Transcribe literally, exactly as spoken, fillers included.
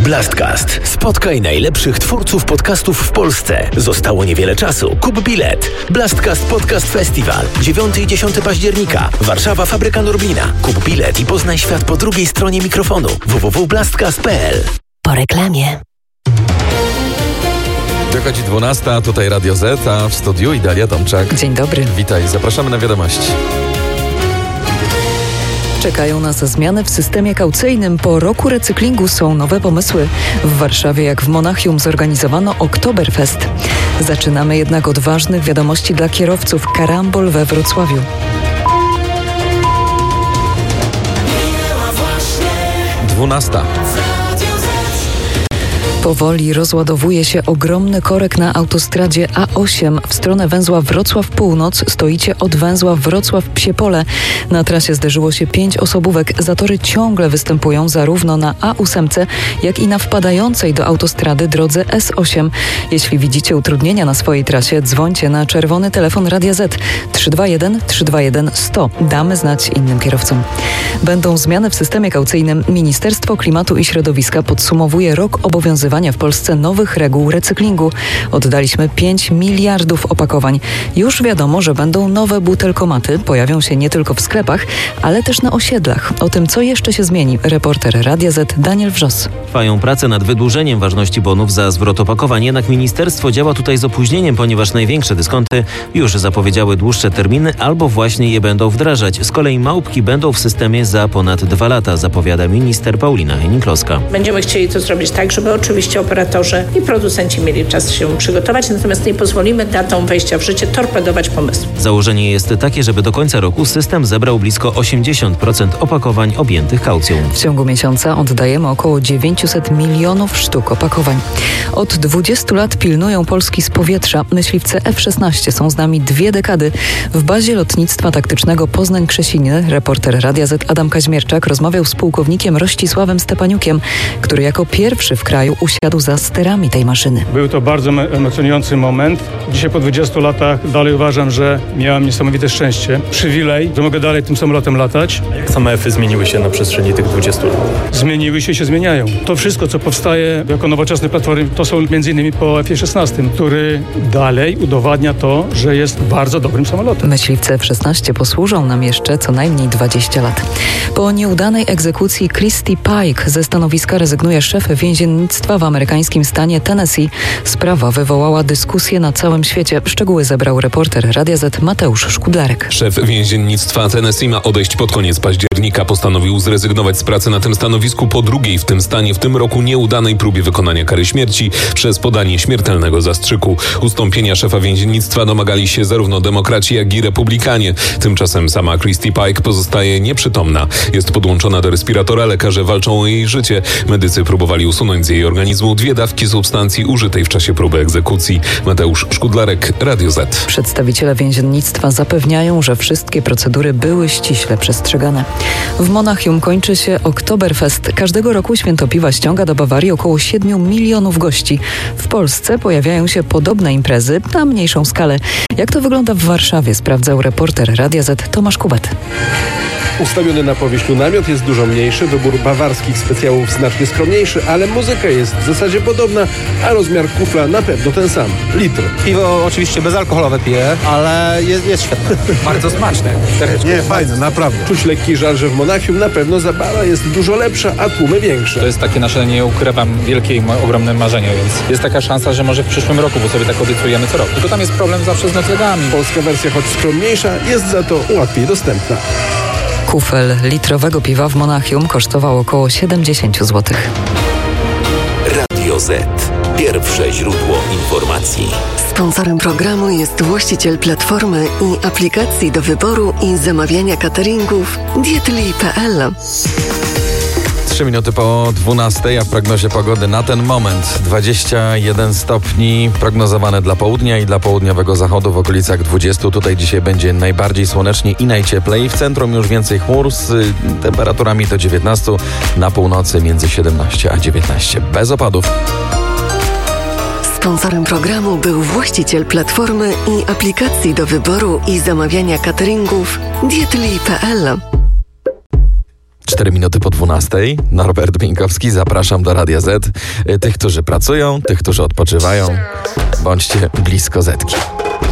Blastcast. Spotkaj najlepszych twórców podcastów w Polsce. Zostało niewiele czasu. Kup bilet. Blastcast Podcast Festival. dziewiątego i dziesiątego października. Warszawa, Fabryka Norblina. Kup bilet i poznaj świat po drugiej stronie mikrofonu. w w w kropka blastcast kropka p l. Po reklamie. Dochodzi dwunasta, tutaj Radio Z, a w studiu Idalia Tomczak. Dzień dobry. Witaj, zapraszamy na wiadomości. Czekają nas zmiany w systemie kaucyjnym. Po roku recyklingu są nowe pomysły. W Warszawie jak w Monachium zorganizowano Oktoberfest. Zaczynamy jednak od ważnych wiadomości dla kierowców. Karambol we Wrocławiu. Dwunasta. Powoli rozładowuje się ogromny korek na autostradzie A osiem. W stronę węzła Wrocław Północ stoicie od węzła Wrocław Psie Pole. Na trasie zderzyło się pięć osobówek. Zatory ciągle występują zarówno na A osiem, jak i na wpadającej do autostrady drodze S osiem. Jeśli widzicie utrudnienia na swojej trasie, dzwońcie na czerwony telefon Radia Z trzy dwa jeden trzy dwa jeden sto. Damy znać innym kierowcom. Będą zmiany w systemie kaucyjnym. Ministerstwo Klimatu i Środowiska podsumowuje rok obowiązywania w Polsce nowych reguł recyklingu. Oddaliśmy pięć miliardów opakowań. Już wiadomo, że będą nowe butelkomaty. Pojawią się nie tylko w sklepach, ale też na osiedlach. O tym, co jeszcze się zmieni, reporter Radia Z Daniel Wrzos. Trwają prace nad wydłużeniem ważności bonów za zwrot opakowań, jednak ministerstwo działa tutaj z opóźnieniem, ponieważ największe dyskonty już zapowiedziały dłuższe terminy albo właśnie je będą wdrażać. Z kolei małpki będą w systemie za ponad dwa lata, zapowiada minister Paulina Hennig-Kloska. Będziemy chcieli to zrobić tak, żeby oczywiście operatorzy i producenci mieli czas się przygotować, natomiast nie pozwolimy datą wejścia w życie torpedować pomysłu. Założenie jest takie, żeby do końca roku system zebrał blisko osiemdziesiąt procent opakowań objętych kaucją. W ciągu miesiąca oddajemy około dziewięćset milionów sztuk opakowań. Od dwudziestu lat pilnują Polski z powietrza. Myśliwce F szesnaście są z nami dwie dekady. W bazie lotnictwa taktycznego Poznań-Krzesiny reporter Radia Z Adam Kaźmierczak rozmawiał z pułkownikiem Rościsławem Stepaniukiem, który jako pierwszy w kraju usiadł za sterami tej maszyny. Był to bardzo emocjonujący moment. Dzisiaj po dwudziestu latach dalej uważam, że miałem niesamowite szczęście, przywilej, że mogę dalej tym samolotem latać. A jak same F-y zmieniły się na przestrzeni tych dwudziestu lat? Zmieniły się i się zmieniają. To wszystko, co powstaje jako nowoczesne platformy, to są między innymi po F szesnaście, który dalej udowadnia to, że jest bardzo dobrym samolotem. Myśliwce F szesnaście posłużą nam jeszcze co najmniej dwadzieścia lat. Po nieudanej egzekucji Christy Pike ze stanowiska rezygnuje szef więziennictwa w amerykańskim stanie Tennessee. Sprawa wywołała dyskusję na całym świecie. Szczegóły zebrał reporter Radia Z Mateusz Szkudlarek. Szef więziennictwa Tennessee ma odejść pod koniec października. Postanowił zrezygnować z pracy na tym stanowisku po drugiej w tym stanie w tym roku nieudanej próbie wykonania kary śmierci przez podanie śmiertelnego zastrzyku. Ustąpienia szefa więziennictwa domagali się zarówno demokraci, jak i republikanie. Tymczasem sama Christy Pike pozostaje nieprzytomna. Jest podłączona do respiratora, lekarze walczą o jej życie. Medycy próbowali usunąć z jej organizmu dwie dawki substancji użytej w czasie próby egzekucji. Mateusz Szkudlarek, Radio Z. Przedstawiciele więziennictwa zapewniają, że wszystkie procedury były ściśle przestrzegane. W Monachium kończy się Oktoberfest. Każdego roku Święto Piwa ściąga do Bawarii około siedmiu milionów gości. W Polsce pojawiają się podobne imprezy na mniejszą skalę. Jak to wygląda w Warszawie, sprawdzał reporter Radia Z Tomasz Kubet. Ustawiony na powierzchniu namiot jest dużo mniejszy, wybór bawarskich specjałów znacznie skromniejszy, ale muzyka jest w zasadzie podobna, a rozmiar kufla na pewno ten sam. Litr. Piwo oczywiście bezalkoholowe piję, ale jest, jest świetne. Bardzo smaczne. Nie, fajne, naprawdę. Czuć lekki żal, że w Monachium na pewno zabawa jest dużo lepsza, a tłumy większe. To jest takie nasze, nie ukrywam, wielkie i ogromne marzenie, więc jest taka szansa, że może w przyszłym roku, bo sobie tak obiecujemy co roku. Tylko tam jest problem zawsze z noclegami. Polska wersja, choć skromniejsza, jest za to łatwiej dostępna. Kufel litrowego piwa w Monachium kosztował około siedemdziesiąt złotych. Radio Z. Pierwsze źródło informacji. Sponsorem programu jest właściciel platformy i aplikacji do wyboru i zamawiania cateringów dietli kropka p l. Trzy minuty po dwunastej, a w prognozie pogody na ten moment dwadzieścia jeden stopni prognozowane dla południa i dla południowego zachodu w okolicach dwudziestu. Tutaj dzisiaj będzie najbardziej słonecznie i najcieplej. W centrum już więcej chmur z temperaturami do dziewiętnastu, na północy między siedemnaście a dziewiętnaście. Bez opadów. Sponsorem programu był właściciel platformy i aplikacji do wyboru i zamawiania cateringów dietli kropka p l. cztery minuty po dwunastej. Norbert Bieńkowski, zapraszam do Radia Z. Tych, którzy pracują, tych, którzy odpoczywają. Bądźcie blisko Zetki.